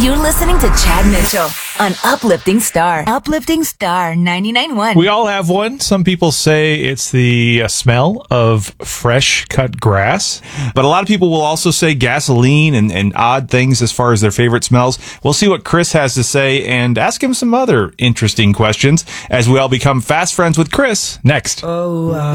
You're listening to Chad Mitchell on Uplifting Star. Uplifting Star 99.1. We all have one. Some people say it's the smell of fresh cut grass. But a lot of people will also say gasoline and odd things as far as their favorite smells. We'll see what Chris has to say and ask him some other interesting questions as we all become fast friends with Chris next.